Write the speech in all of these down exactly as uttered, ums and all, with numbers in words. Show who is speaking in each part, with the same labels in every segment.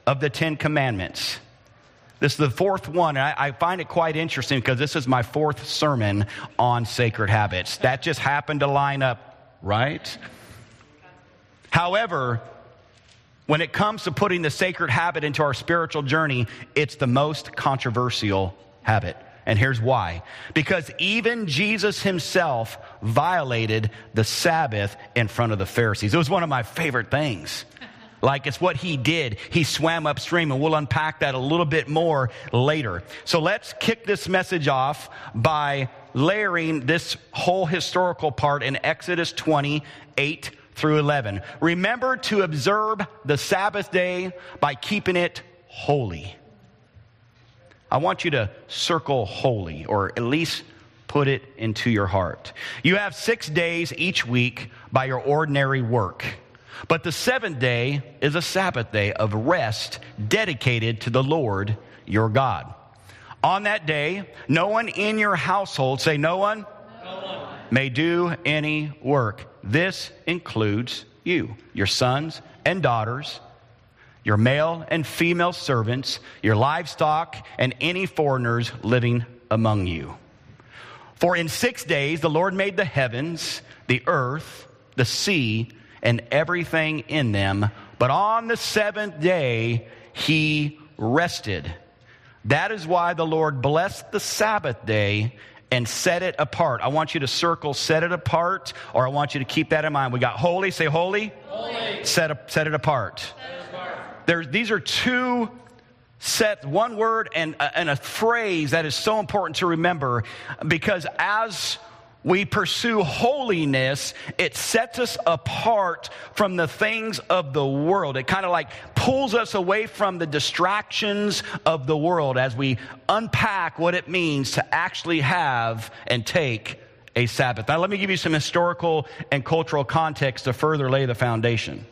Speaker 1: of the Ten Commandments. This is the fourth one, and I, I find it quite interesting because this is my fourth sermon on sacred habits. That just happened to line up, right? However, when it comes to putting the sacred habit into our spiritual journey, it's the most controversial habit. And here's why. Because even Jesus himself violated the Sabbath in front of the Pharisees. It was one of my favorite things. Like, it's what he did. He swam upstream, and we'll unpack that a little bit more later. So let's kick this message off by layering this whole historical part in Exodus twenty, eight through eleven. Remember to observe the Sabbath day by keeping it holy. I want you to circle holy, or at least put it into your heart. You have six days each week by your ordinary work. But the seventh day is a Sabbath day of rest dedicated to the Lord your God. On that day, no one in your household, say no one,
Speaker 2: no one.
Speaker 1: may do any work. This includes you, your sons and daughters, your male and female servants, your livestock, and any foreigners living among you. For in six days the Lord made the heavens, the earth, the sea, and everything in them. But on the seventh day, he rested. That is why the Lord blessed the Sabbath day and set it apart. I want you to circle set it apart, or I want you to keep that in mind. We got holy, say holy.
Speaker 2: Holy.
Speaker 1: Set, set it apart.
Speaker 2: Set it apart.
Speaker 1: There, these are two sets, one word and, and a phrase that is so important to remember, because as we pursue holiness, it sets us apart from the things of the world. It kind of like pulls us away from the distractions of the world as we unpack what it means to actually have and take a Sabbath. Now, let me give you some historical and cultural context to further lay the foundation.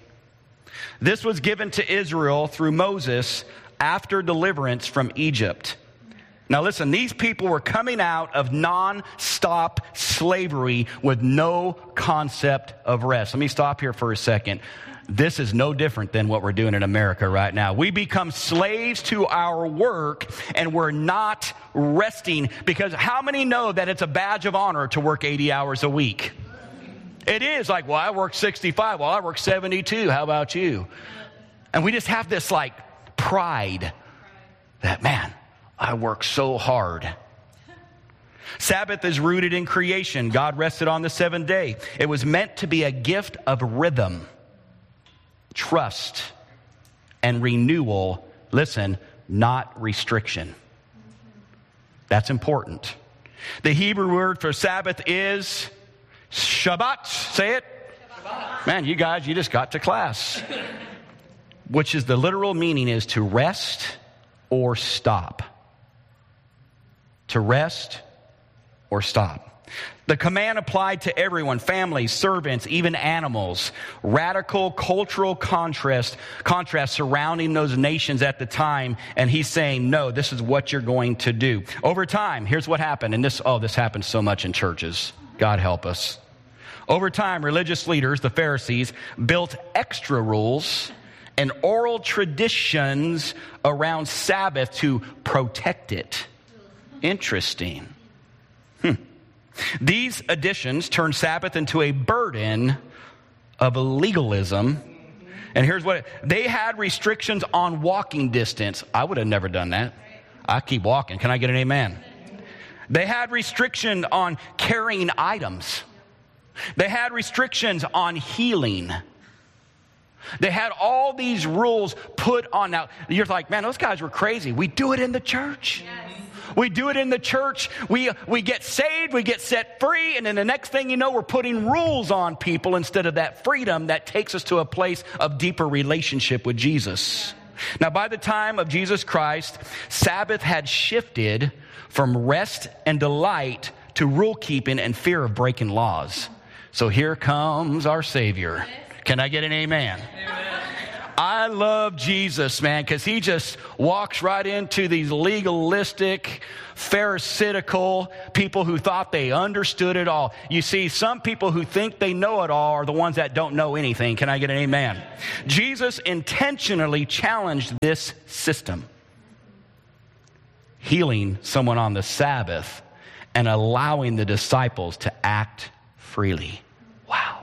Speaker 1: This was given to Israel through Moses after deliverance from Egypt. Now listen, these people were coming out of non-stop slavery with no concept of rest. Let me stop here for a second. This is no different than what we're doing in America right now. We become slaves to our work, and we're not resting, because how many know that it's a badge of honor to work eighty hours a week? It is like, well, I work sixty-five. Well, I work seventy-two. How about you? And we just have this like pride that, man, I work so hard. Sabbath is rooted in creation. God rested on the seventh day. It was meant to be a gift of rhythm, trust, and renewal. Listen, not restriction. That's important. The Hebrew word for Sabbath is Shabbat. Say it.
Speaker 2: Shabbat.
Speaker 1: Man, you guys, you just got to class. Which is the literal meaning is to rest or stop. To rest or stop. The command applied to everyone, families, servants, even animals. Radical cultural contrast, contrast surrounding those nations at the time. And he's saying, no, this is what you're going to do. Over time, here's what happened. And this, oh, this happens so much in churches. God help us. Over time, religious leaders, the Pharisees, built extra rules and oral traditions around Sabbath to protect it. Interesting. Hmm. These additions turned Sabbath into a burden of legalism. And here's what, it, they had restrictions on walking distance. I would have never done that. I keep walking. Can I get an amen? They had restriction on carrying items. They had restrictions on healing. They had all these rules put on. Now, you're like, man, those guys were crazy. We do it in the church. Yes. We do it in the church. We we get saved, we get set free, and then the next thing you know, we're putting rules on people instead of that freedom that takes us to a place of deeper relationship with Jesus. Now, by the time of Jesus Christ, Sabbath had shifted from rest and delight to rule keeping and fear of breaking laws. So here comes our Savior. Can I get an amen?
Speaker 2: Amen.
Speaker 1: I love Jesus, man, because he just walks right into these legalistic, pharisaical people who thought they understood it all. You see, some people who think they know it all are the ones that don't know anything. Can I get an amen? Jesus intentionally challenged this system, healing someone on the Sabbath and allowing the disciples to act freely. Wow.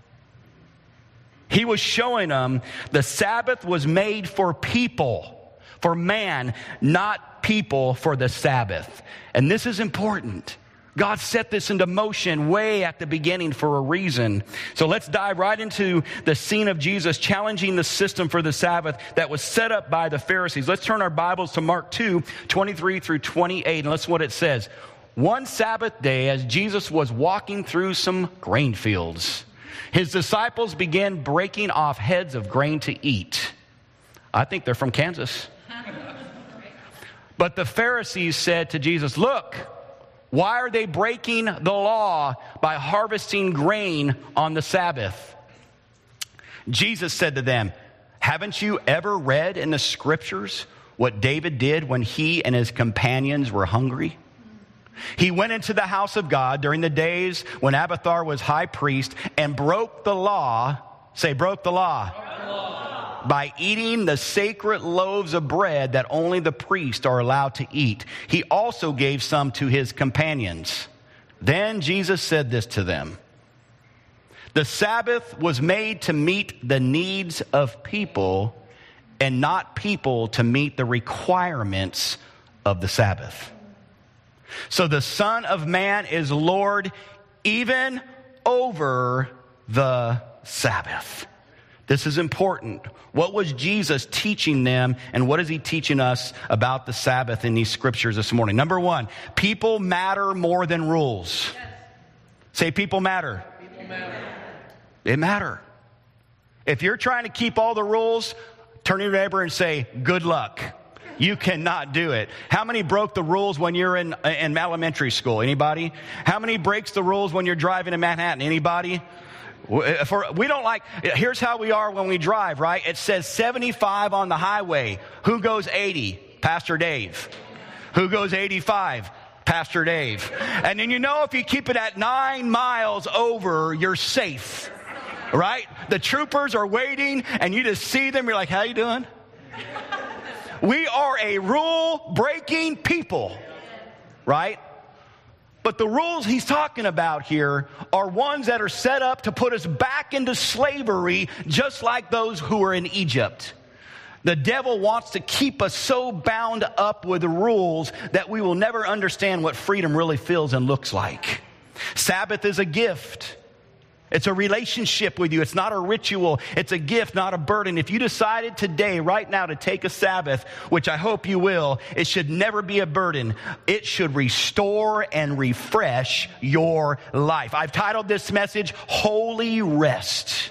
Speaker 1: He was showing them the Sabbath was made for people, for man, not people for the Sabbath. And this is important. God set this into motion way at the beginning for a reason. So let's dive right into the scene of Jesus challenging the system for the Sabbath that was set up by the Pharisees. Let's turn our Bibles to Mark two, twenty-three through twenty-eight, and let's what it says. One Sabbath day, as Jesus was walking through some grain fields, his disciples began breaking off heads of grain to eat. I think they're from Kansas. But the Pharisees said to Jesus, "Look, why are they breaking the law by harvesting grain on the Sabbath?" Jesus said to them, "Haven't you ever read in the scriptures what David did when he and his companions were hungry? He went into the house of God during the days when Abiathar was high priest and broke the law." Say, broke the law. Broke the law. "By eating the sacred loaves of bread that only the priests are allowed to eat. He also gave some to his companions." Then Jesus said this to them: "The Sabbath was made to meet the needs of people and not people to meet the requirements of the Sabbath. So the Son of Man is Lord even over the Sabbath." This is important. What was Jesus teaching them, and what is he teaching us about the Sabbath in these scriptures this morning? Number one, people matter more than rules. Yes. Say, people matter. People matter. They matter. If you're trying to keep all the rules, turn to your neighbor and say, "Good luck." You cannot do it. How many broke the rules when you're in, in elementary school? Anybody? How many breaks the rules when you're driving in Manhattan? Anybody? For, we don't like, here's how we are when we drive, right? It says seventy-five on the highway. Who goes eighty? Pastor Dave. Who goes eighty-five? Pastor Dave. And then you know if you keep it at nine miles over, you're safe, right? The troopers are waiting and you just see them. You're like, "How you doing?" We are a rule-breaking people, right? But the rules he's talking about here are ones that are set up to put us back into slavery, just like those who were in Egypt. The devil wants to keep us so bound up with the rules that we will never understand what freedom really feels and looks like. Sabbath is a gift. It's a relationship with you. It's not a ritual. It's a gift, not a burden. If you decided today, right now, to take a Sabbath, which I hope you will, it should never be a burden. It should restore and refresh your life. I've titled this message, Holy Rest.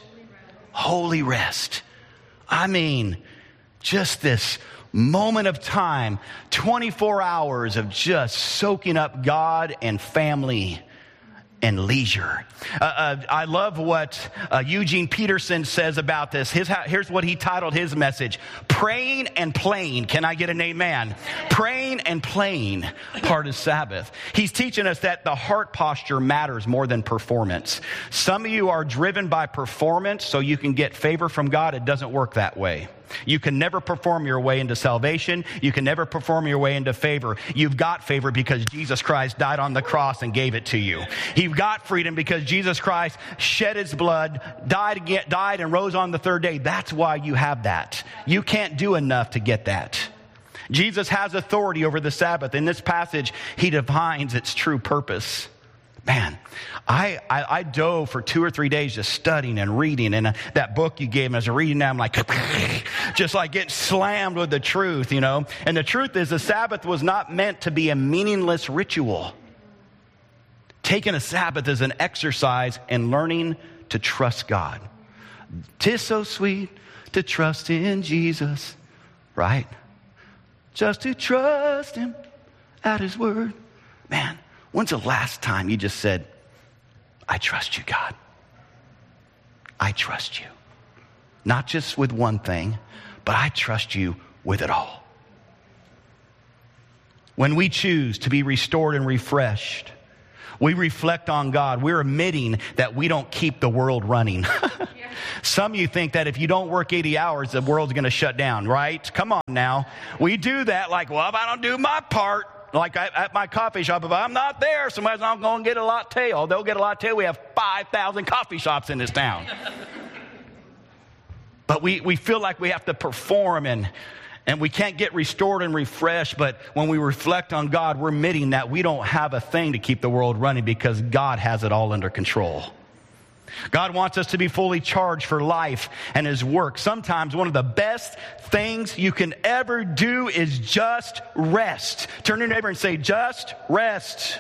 Speaker 1: Holy Rest. I mean, just this moment of time, twenty-four hours of just soaking up God and family and leisure. Uh, uh, I love what uh, Eugene Peterson says about this. His, here's what he titled his message: Praying and Playing. Can I get an amen? Praying and playing, part of Sabbath. He's teaching us that the heart posture matters more than performance. Some of you are driven by performance so you can get favor from God. It doesn't work that way. You can never perform your way into salvation. You can never perform your way into favor. You've got favor because Jesus Christ died on the cross and gave it to you. You've got freedom because Jesus Christ shed his blood, died again, died and rose on the third day. That's why you have that. You can't do enough to get that. Jesus has authority over the Sabbath. In this passage, he defines its true purpose. Man, I, I, I dove for two or three days just studying and reading. And uh, that book you gave me, as I was reading that, I'm like, just like getting slammed with the truth, you know. And the truth is the Sabbath was not meant to be a meaningless ritual. Taking a Sabbath is an exercise in learning to trust God. 'Tis so sweet to trust in Jesus, right? Just to trust him at his word. Man. When's the last time you just said, "I trust you, God. I trust you"? not just with one thing, but I trust you with it all. When we choose to be restored and refreshed, we reflect on God. We're admitting that we don't keep the world running. Some of you think that if you don't work eighty hours, the world's going to shut down, right? Come on now. We do that like, well, if I don't do my part, like I, at my coffee shop, if I'm not there, somebody's not going to get a latte. Oh, they'll get a latte. We have five thousand coffee shops in this town. But we, we feel like we have to perform and And we can't get restored and refreshed, but when we reflect on God, we're admitting that we don't have a thing to keep the world running because God has it all under control. God wants us to be fully charged for life and His work. Sometimes one of the best things you can ever do is just rest. Turn to your neighbor and say, just rest.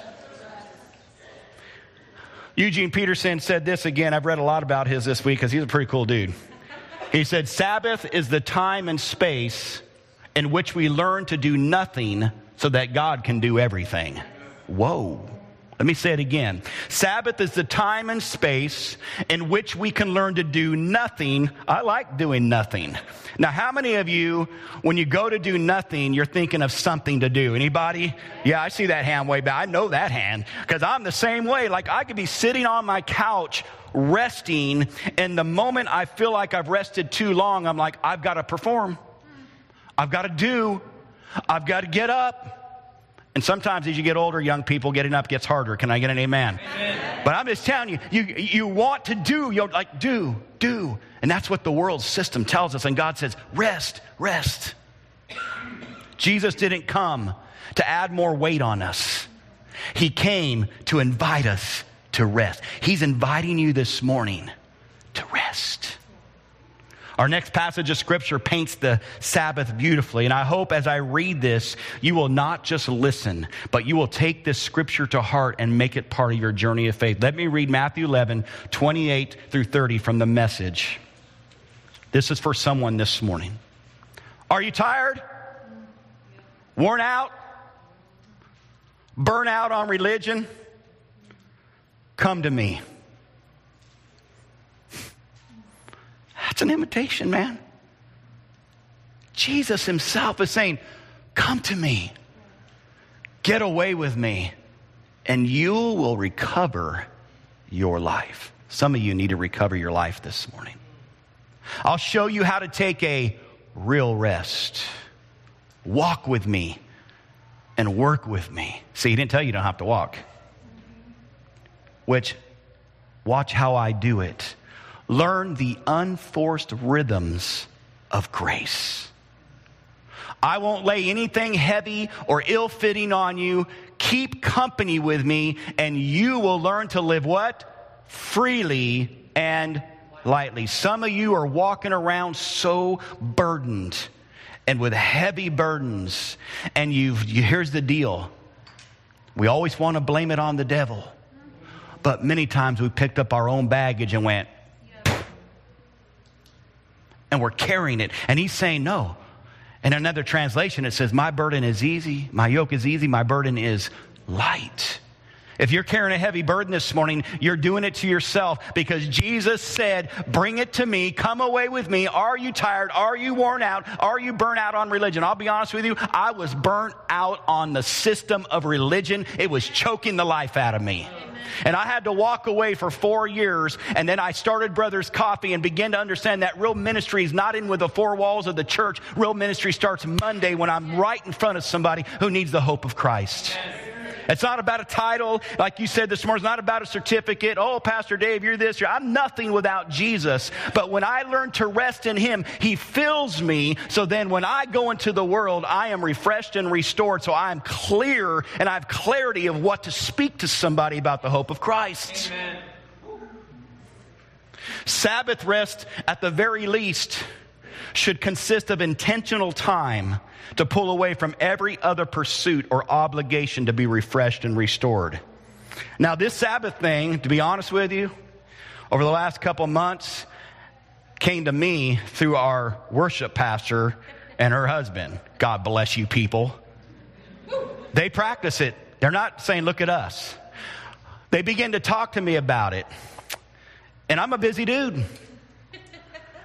Speaker 1: Eugene Peterson said this again. I've read a lot about his this week because he's a pretty cool dude. He said, Sabbath is the time and space in which we learn to do nothing so that God can do everything. Whoa. Let me say it again. Sabbath is the time and space in which we can learn to do nothing. I like doing nothing. Now, how many of you, when you go to do nothing, you're thinking of something to do? Anybody? Yeah, I see that hand way back. I know that hand because I'm the same way. Like I could be sitting on my couch resting, and the moment I feel like I've rested too long, I'm like, I've got to perform. I've got to do. I've got to get up. And sometimes as you get older, young people, getting up gets harder. Can I get an amen? Amen. But I'm just telling you, you, you want to do. You're like, do, do. And that's what the world system tells us. And God says, rest, rest. Jesus didn't come to add more weight on us. He came to invite us to rest. He's inviting you this morning to rest. Our next passage of Scripture paints the Sabbath beautifully. And I hope as I read this, you will not just listen, but you will take this Scripture to heart and make it part of your journey of faith. Let me read Matthew eleven, twenty-eight through thirty from the Message. This is for someone this morning. Are you tired? Worn out? Burnt out on religion? Come to me. That's an invitation, man. Jesus Himself is saying, come to me. Get away with me. And you will recover your life. Some of you need to recover your life this morning. I'll show you how to take a real rest. Walk with me and work with me. See, He didn't tell you you don't have to walk. Which, watch how I do it. Learn the unforced rhythms of grace. I won't lay anything heavy or ill-fitting on you. Keep company with me, and you will learn to live what? Freely and lightly. Some of you are walking around so burdened and with heavy burdens. And you've, you, here's the deal. We always want to blame it on the devil. But many times we picked up our own baggage and went, and we're carrying it. And He's saying no. In another translation, it says, my burden is easy. My yoke is easy. My burden is light. If you're carrying a heavy burden this morning, you're doing it to yourself because Jesus said, bring it to me. Come away with me. Are you tired? Are you worn out? Are you burnt out on religion? I'll be honest with you. I was burnt out on the system of religion. It was choking the life out of me. And I had to walk away for four years. And then I started Brothers Coffee and began to understand that real ministry is not in with the four walls of the church. Real ministry starts Monday when I'm right in front of somebody who needs the hope of Christ. It's not about a title, like you said this morning. It's not about a certificate. Oh, Pastor Dave, you're this. You're, I'm nothing without Jesus. But when I learn to rest in Him, He fills me. So then when I go into the world, I am refreshed and restored. So I am clear and I have clarity of what to speak to somebody about the hope of Christ. Amen. Sabbath rest, at the very least, should consist of intentional time to pull away from every other pursuit or obligation to be refreshed and restored. Now, this Sabbath thing, to be honest with you, over the last couple months, came to me through our worship pastor and her husband. God bless you people. They practice it. They're not saying, look at us. They begin to talk to me about it. And I'm a busy dude.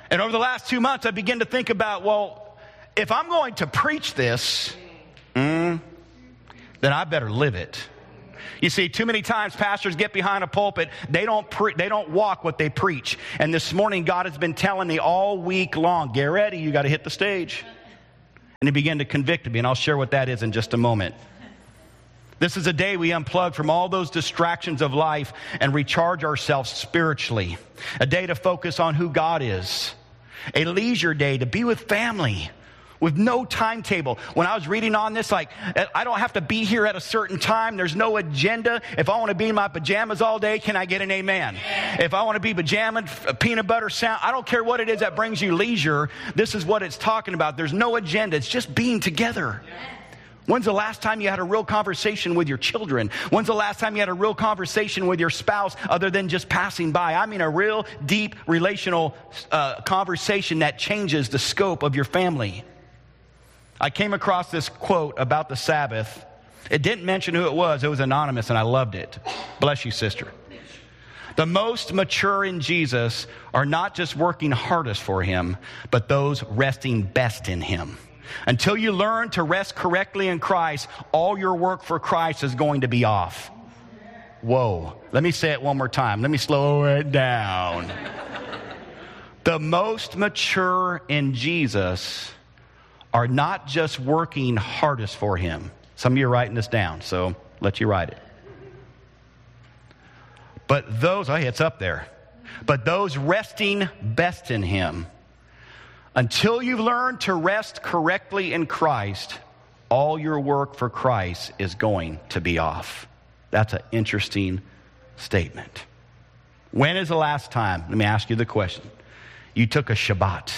Speaker 1: And over the last two months, I began to think about, well, if I'm going to preach this, mm, then I better live it. You see, too many times pastors get behind a pulpit. They don't pre- they don't walk what they preach. And this morning, God has been telling me all week long, get ready, you got to hit the stage. And He began to convict me, and I'll share what that is in just a moment. This is a day we unplug from all those distractions of life and recharge ourselves spiritually. A day to focus on who God is. A leisure day to be with family with no timetable. When I was reading on this, like, I don't have to be here at a certain time. There's no agenda. If I want to be in my pajamas all day, can I get an amen? Yeah. If I want to be pajamaed, peanut butter sound, I don't care what it is that brings you leisure. This is what it's talking about. There's no agenda. It's just being together. Yeah. When's the last time you had a real conversation with your children? When's the last time you had a real conversation with your spouse other than just passing by? I mean a real deep relational uh, conversation that changes the scope of your family. I came across this quote about the Sabbath. It didn't mention who it was. It was anonymous, and I loved it. Bless you, sister. The most mature in Jesus are not just working hardest for Him, but those resting best in Him. Until you learn to rest correctly in Christ, all your work for Christ is going to be off. Whoa. Let me say it one more time. Let me slow it down. The most mature in Jesus are not just working hardest for Him. Some of you are writing this down, so let you write it. But those, oh, it's up there. But those resting best in Him. Until you've learned to rest correctly in Christ, all your work for Christ is going to be off. That's an interesting statement. When is the last time, let me ask you the question, you took a Shabbat?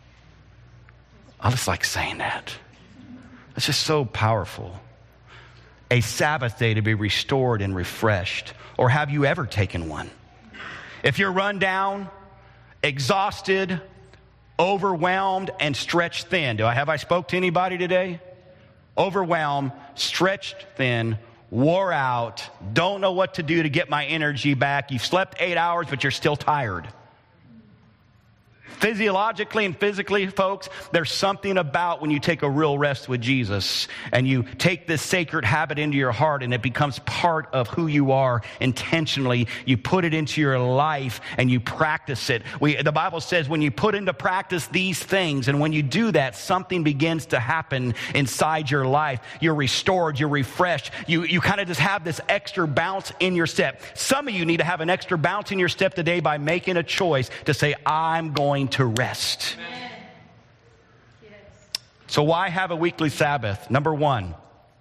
Speaker 1: I just like saying that. It's just so powerful. A Sabbath day to be restored and refreshed. Or have you ever taken one? If you're run down, exhausted, overwhelmed, and stretched thin. Do I have I spoke to anybody today? Overwhelmed, stretched thin, wore out, don't know what to do to get my energy back. You've slept eight hours, but you're still tired. Physiologically and physically, folks, there's something about when you take a real rest with Jesus and you take this sacred habit into your heart and it becomes part of who you are intentionally. You put it into your life and you practice it. We, the Bible says when you put into practice these things and when you do that, something begins to happen inside your life. You're restored, you're refreshed. You, you kind of just have this extra bounce in your step. Some of you need to have an extra bounce in your step today by making a choice to say, I'm going to rest. Yes. So why have a weekly Sabbath? Number one,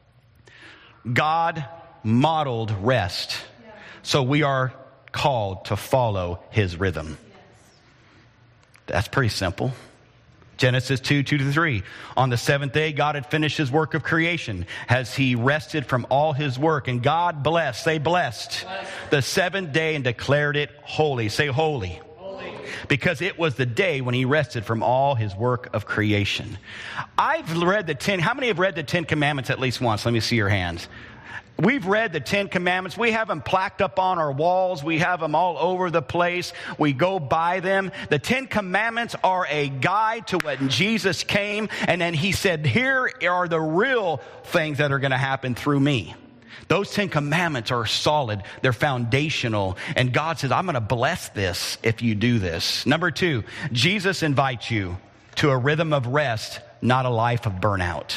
Speaker 1: God modeled rest. Yeah. So we are called to follow His rhythm. Yes. That's pretty simple. Genesis two, two to three. On the seventh day, God had finished His work of creation as He rested from all His work. And God blessed, say blessed, blessed. The seventh day and declared it holy. Say holy. Because it was the day when He rested from all His work of creation. I've read the ten, how many have read the Ten Commandments at least once? Let me see your hands. We've read the Ten Commandments. We have them plaqued up on our walls. We have them all over the place. We go by them. The Ten Commandments are a guide to when Jesus came. And then He said, here are the real things that are going to happen through me. Those Ten Commandments are solid. They're foundational. And God says, I'm going to bless this if you do this. Number two, Jesus invites you to a rhythm of rest, not a life of burnout.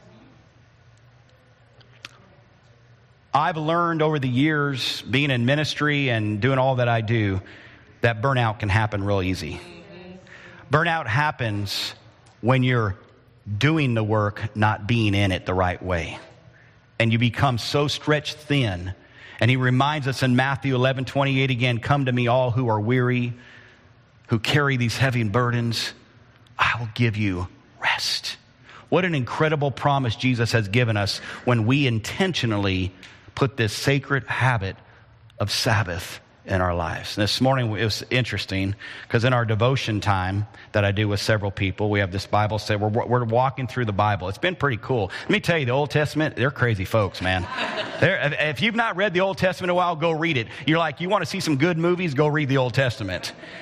Speaker 1: I've learned over the years, being in ministry and doing all that I do, that burnout can happen real easy. Burnout happens when you're doing the work, not being in it the right way. And you become so stretched thin. And He reminds us in Matthew eleven twenty-eight again, come to me all who are weary, who carry these heavy burdens. I will give you rest. What an incredible promise Jesus has given us when we intentionally put this sacred habit of Sabbath in our lives. And this morning it was interesting because in our devotion time that I do with several people, we have this Bible study. We're, we're walking through the Bible. It's been pretty cool. Let me tell you, the Old Testament, they're crazy folks, man. They're, if you've not read the Old Testament in a while, go read it. You're like, you want to see some good movies? Go read the Old Testament.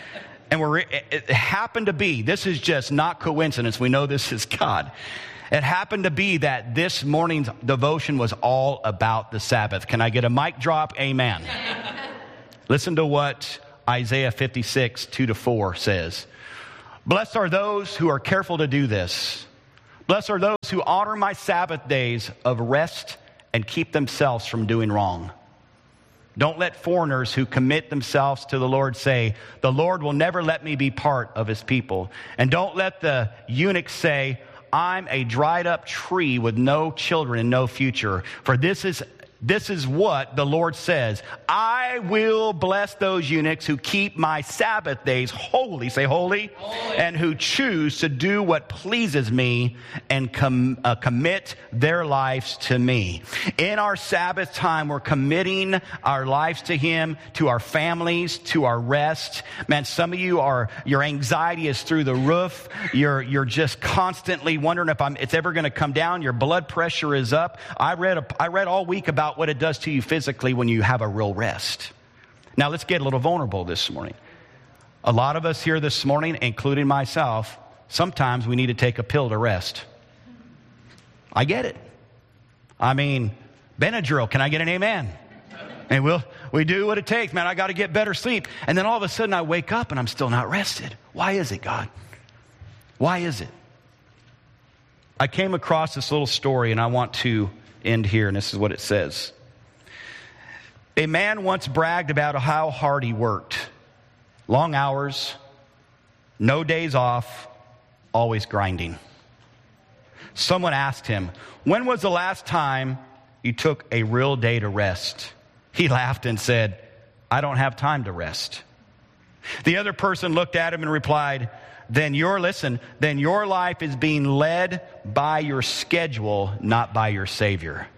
Speaker 1: And we're, it, it happened to be, this is just not coincidence. We know this is God. It happened to be that this morning's devotion was all about the Sabbath. Can I get a mic drop? Amen. Listen to what Isaiah fifty-six, two to four says. Blessed are those who are careful to do this. Blessed are those who honor my Sabbath days of rest and keep themselves from doing wrong. Don't let foreigners who commit themselves to the Lord say, the Lord will never let me be part of his people. And don't let the eunuch say, I'm a dried up tree with no children and no future. For this is This is what the Lord says. I will bless those eunuchs who keep my Sabbath days holy. Say holy. Holy. And who choose to do what pleases me and com, uh, commit their lives to me. In our Sabbath time, we're committing our lives to him, to our families, to our rest. Man, some of you are, your anxiety is through the roof. You're, you're just constantly wondering if I'm, it's ever going to come down. Your blood pressure is up. I read, a, I read all week about what it does to you physically when you have a real rest. Now let's get a little vulnerable this morning. A lot of us here this morning, including myself, sometimes we need to take a pill to rest. I get it. I mean, Benadryl, can I get an amen? And we'll, we do what it takes. Man, I got to get better sleep. And then all of a sudden I wake up and I'm still not rested. Why is it, God? Why is it? I came across this little story and I want to end here, and this is what it says. A man once bragged about how hard he worked. Long hours, no days off, always grinding. Someone asked him, when was the last time you took a real day to rest? He laughed and said, I don't have time to rest. The other person looked at him and replied, then your, listen, then your life is being led by your schedule, not by your Savior.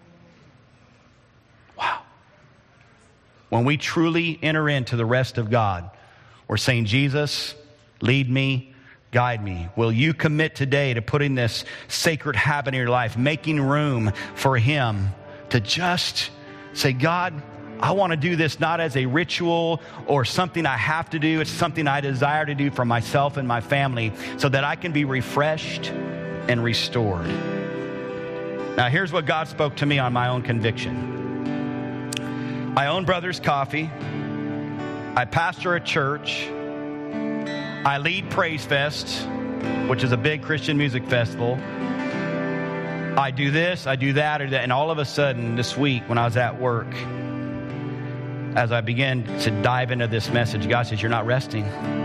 Speaker 1: Wow. When we truly enter into the rest of God, we're saying, Jesus, lead me, guide me. Will you commit today to putting this sacred habit in your life, making room for him to just say, God, I want to do this not as a ritual or something I have to do. It's something I desire to do for myself and my family so that I can be refreshed and restored. Now, here's what God spoke to me on my own conviction. I own Brothers Coffee. I pastor a church. I lead Praise Fest, which is a big Christian music festival. I do this, I do that, and all of a sudden this week when I was at work, as I began to dive into this message, God says, you're not resting.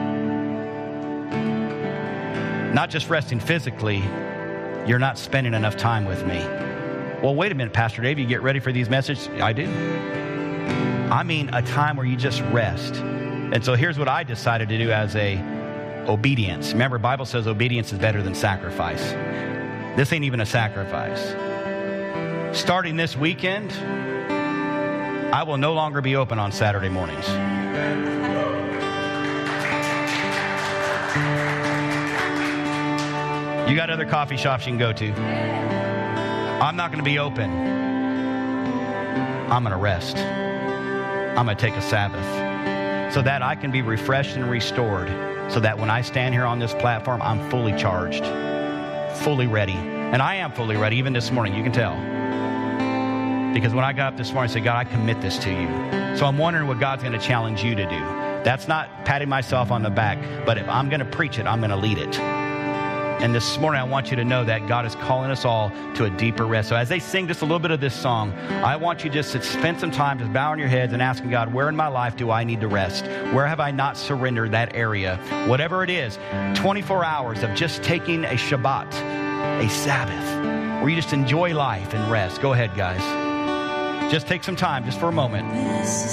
Speaker 1: Not just resting physically, you're not spending enough time with me. Well, wait a minute, Pastor Dave, you get ready for these messages? I do. I mean a time where you just rest. And so here's what I decided to do as a obedience. Remember, the Bible says obedience is better than sacrifice. This ain't even a sacrifice. Starting this weekend, I will no longer be open on Saturday mornings. You got other coffee shops you can go to. I'm not going to be open. I'm going to rest. I'm going to take a Sabbath so that I can be refreshed and restored, so that when I stand here on this platform, I'm fully charged, fully ready. And I am fully ready, even this morning, you can tell. Because when I got up this morning, I said, God, I commit this to you. So I'm wondering what God's going to challenge you to do. That's not patting myself on the back, but if I'm going to preach it, I'm going to lead it. And this morning, I want you to know that God is calling us all to a deeper rest. So as they sing just a little bit of this song, I want you just to spend some time just bowing your heads and asking God, where in my life do I need to rest? Where have I not surrendered that area? Whatever it is, twenty-four hours of just taking a Shabbat, a Sabbath, where you just enjoy life and rest. Go ahead, guys. Just take some time, just for a moment.